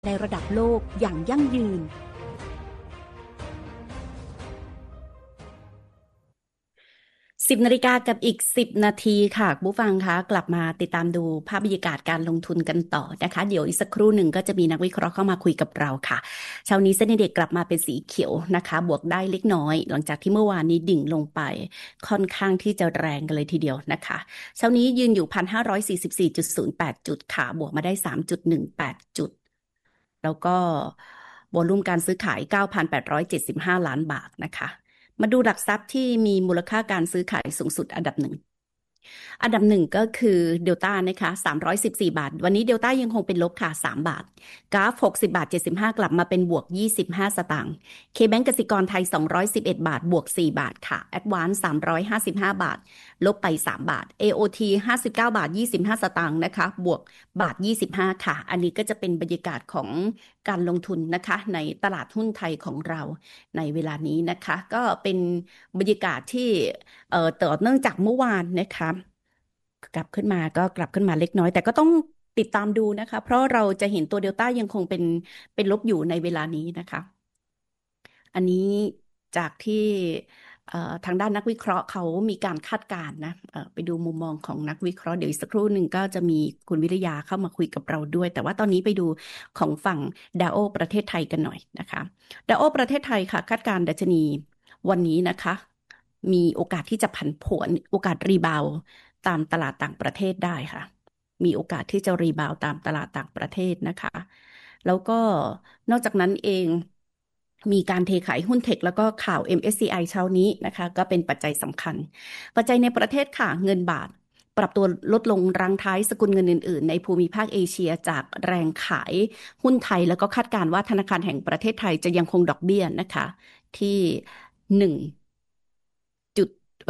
ในระดับโลกอย่างยั่งยืน10 นาฬิกากับอีก10 นาทีค่ะผู้ฟังคะกลับมาติดตามดูภาพบรรยากาศการลงทุนกันต่อนะคะเดี๋ยวอีกสักครู่หนึ่งก็จะมีนักวิเคราะห์เข้ามาคุยกับเราค่ะเช้านี้เซ็นดีเด็กกลับมาเป็นสีเขียวนะคะบวกได้เล็กน้อยหลังจากที่เมื่อวานนี้ดิ่งลงไปค่อนข้างที่จะแรงกันเลยทีเดียวนะคะเช้านี้ยืนอยู่1,544.08จุดค่ะบวกมาได้3.18จุดแล้วก็วอลุ่มการซื้อขาย9,875ล้านบาทนะคะมาดูหลักทรัพย์ที่มีมูลค่าการซื้อขายสูงสุดอันดับหนึ่งก็คือเดลต้านะคะ314 บาทวันนี้เดลต้ายังคงเป็นลบค่ะ3 บาทกราฟ60.75 บาทกลับมาเป็นบวก25 สตางค์เคแบงก์กสิกรไทย211 บาทบวก4 บาทค่ะแอดวานซ์355 บาทลบไป3 บาท AOT 59.25 บาทนะคะบวก1.25 บาทค่ะอันนี้ก็จะเป็นบรรยากาศของการลงทุนนะคะในตลาดหุ้นไทยของเราในเวลานี้นะคะก็เป็นบรรยากาศที่ต่อเนื่องจากเมื่อวานนะคะกลับขึ้นมาก็กลับขึ้นมาเล็กน้อยแต่ก็ต้องติดตามดูนะคะเพราะเราจะเห็นตัวเดลต้ายังคงเป็นลบอยู่ในเวลานี้นะคะอันนี้จากที่ทางด้านนักวิเคราะห์เขามีการคาดการณ์นะไปดูมุมมองของนักวิเคราะห์เดี๋ยวอีกสักครู่หนึ่งก็จะมีคุณวิริยาเข้ามาคุยกับเราด้วยแต่ว่าตอนนี้ไปดูของฝั่งดาวโอประเทศไทยกันหน่อยนะคะดาวโอประเทศไทยค่ะคาดการณ์ดัชนีวันนี้นะคะมีโอกาสที่จะผันผวนโอกาสรีบาวด์ตามตลาดต่างประเทศได้ค่ะมีโอกาสที่จะรีบาวด์ตามตลาดต่างประเทศนะคะแล้วก็นอกจากนั้นเองมีการเทขายหุ้นเทคแล้วก็ข่าว MSCI เช้านี้นะคะก็เป็นปัจจัยสำคัญปัจจัยในประเทศค่ะเงินบาทปรับตัวลดลงรั้งท้ายสกุลเงินอื่นๆในภูมิภาคเอเชียจากแรงขายหุ้นไทยแล้วก็คาดการณ์ว่าธนาคารแห่งประเทศไทยจะยังคงดอกเบี้ยนะคะที่หนึ่งจุด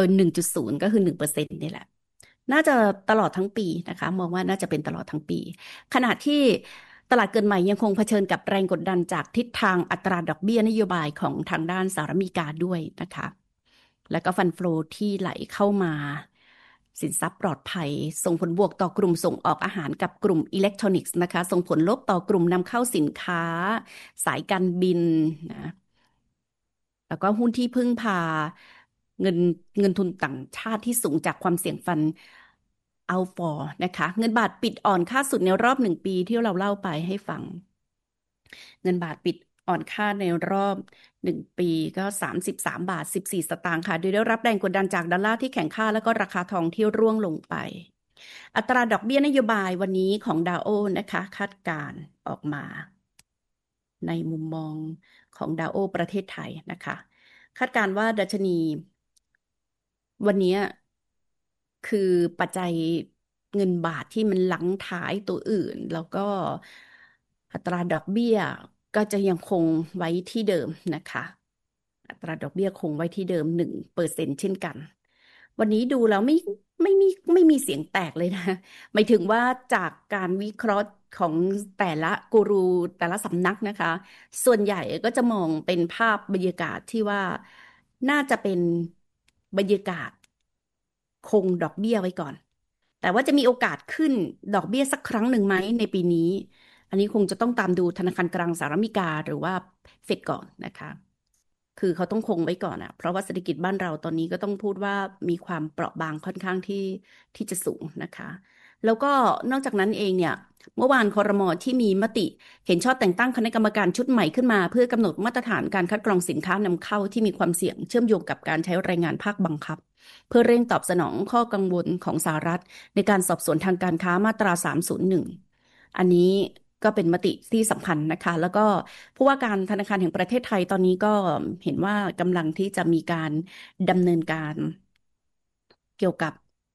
1.0ก็คือ1%นี่แหละน่าจะตลอดทั้งปีนะคะมองว่าน่าจะเป็นตลอดทั้งปีขณะที่ตลาดเกินใหม่ยังคงเผชิญกับแรงกดดันจากทิศทางอัตราดอกเบี้ยนโยบายของทางด้านสหรัฐอเมริกาด้วยนะคะแล้วก็ฟันโฟลที่ไหลเข้ามาสินทรัพย์ปลอดภัยส่งผลบวกต่อกลุ่มส่งออกอาหารกับกลุ่มอิเล็กทรอนิกส์นะคะส่งผลลบต่อกลุ่มนำเข้าสินค้าสายการบินนะแล้วก็หุ้นที่พึ่งพาเงินเงินทุนต่างชาติที่สูงจากความเสี่ยงฟันเอาฟอร์นะคะเงินบาทปิดอ่อนค่าสุดในรอบ1 ปีที่เราเล่าไปให้ฟังเงินบาทปิดอ่อนค่าในรอบ1 ปีก็33.14 บาทค่ะโดยได้รับแรงกดดันจากดอลลาร์ที่แข็งค่าแล้วก็ราคาทองที่ร่วงลงไปอัตราดอกเบี้ยนโยบายวันนี้ของดาวโอนะคะคาดการณ์ออกมาในมุมมองของดาวโอประเทศไทยนะคะคาดการณ์ว่าดัชนีวันนี้คือปัจจัยเงินบาทที่มันหลังท้ายตัวอื่นแล้วก็อัตราดอกเบี้ยก็จะยังคงไว้ที่เดิมนะคะอัตราดอกเบี้ยคงไว้ที่เดิม1%เช่นกันวันนี้ดูแล้วไม่มีเสียงแตกเลยนะหมายถึงว่าจากการวิเคราะห์ของแต่ละกูรูแต่ละสำนักนะคะ ส่วนใหญ่ก็จะมองเป็นภาพบรรยากาศที่ว่าน่าจะเป็นบรรยากาศคงดอกเบี้ยไว้ก่อนแต่ว่าจะมีโอกาสขึ้นดอกเบี้ยสักครั้งหนึ่งไหมในปีนี้อันนี้คงจะต้องตามดูธนาคารกลางสหรัฐอเมริกาหรือว่าเฟดก่อนนะคะคือเขาต้องคงไว้ก่อนอะเพราะว่าเศรษฐกิจบ้านเราตอนนี้ก็ต้องพูดว่ามีความเปราะบางค่อนข้างที่จะสูงนะคะ แล้วก็นอกจากนั้นเองเนี่ยเมื่อวานครม.ที่มีมติเห็นชอบแต่งตั้งคณะกรรมการชุดใหม่ขึ้นมาเพื่อกำหนดมาตรฐานการคัดกรองสินค้านำเข้าที่มีความเสี่ยงเชื่อมโยงกับการใช้แรงงานภาคบังคับเพื่อเร่งตอบสนองข้อกังวลของสหรัฐในการสอบสวนทางการค้ามาตรา301อันนี้ก็เป็นมติที่สำคัญนะคะแล้วก็ผู้ว่าการธนาคารแห่งประเทศไทยตอนนี้ก็เห็นว่ากำลังที่จะมีการดำเนินการเกี่ยวกับ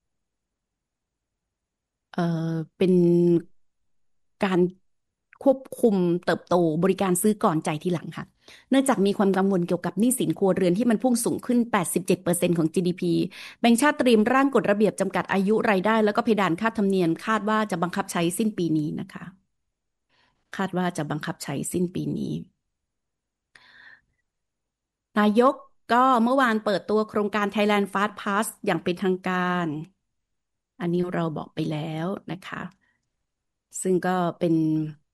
เป็นการควบคุมเติบโตบริการซื้อก่อนจ่ายทีหลังค่ะเนื่องจากมีความกังวลเกี่ยวกับหนี้สินครัวเรือนที่มันพุ่งสูงขึ้น87%ของ GDP แบงก์ชาติเตรียมร่างกฎระเบียบจำกัดอายุรายได้แล้วก็เพดานค่าธรรมเนียมคาดว่าจะบังคับใช้สิ้นปีนี้นะคะคาดว่าจะบังคับใช้สิ้นปีนี้นายกก็เมื่อวานเปิดตัวโครงการ Thailand Fast Pass อย่างเป็นทางการอันนี้เราบอกไปแล้วนะคะ ซึ่งก็เป็น